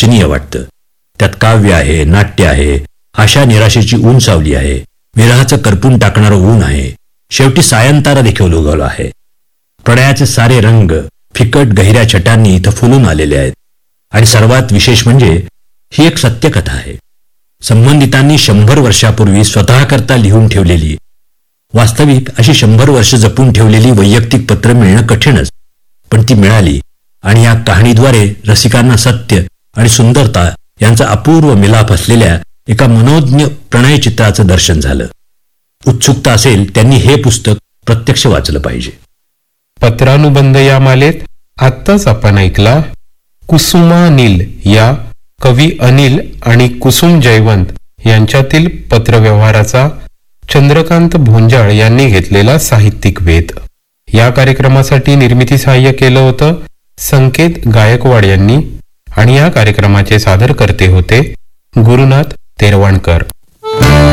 वाचनीय वाटतं. त्यात काव्य आहे, नाट्य आहे, आशा निराशेची ऊन सावली आहे, विरहाचं करपून टाकणारं ऊन आहे, शेवटी सायंतारा देखील उगवला आहे. प्रणयाचे सारे रंग फिकट गहिऱ्या छटांनी इथं फुलून आलेले आहेत. आणि सर्वात विशेष म्हणजे ही एक सत्यकथा आहे. संबंधितांनी 100 वर्षापूर्वी स्वतःकरता लिहून ठेवलेली, वास्तविक अशी 100 वर्ष जपून ठेवलेली वैयक्तिक पत्र मिळणं कठीणच, पण ती मिळाली. आणि या कहाणीद्वारे रसिकांना सत्य आणि सुंदरता यांचा अपूर्व मिलाप असलेल्या एका मनोज्ञ प्रणयचित्राचं दर्शन झालं. उत्सुकता असेल त्यांनी हे पुस्तक प्रत्यक्ष वाचलं पाहिजे. पत्रानुबंध या मालेत आत्ताच आपण ऐकला कुसुमानील या कवी अनिल आणि कुसुम जयवंत यांच्यातील पत्रव्यवहाराचा चंद्रकांत भोंजाळ यांनी घेतलेला साहित्यिक वेध. या कार्यक्रमासाठी निर्मिती सहाय्य केलं होतं संकेत गायकवाड यांनी आणि या कार्यक्रमाचे सादरकर्ते होते गुरुनाथ तेरवाणकर.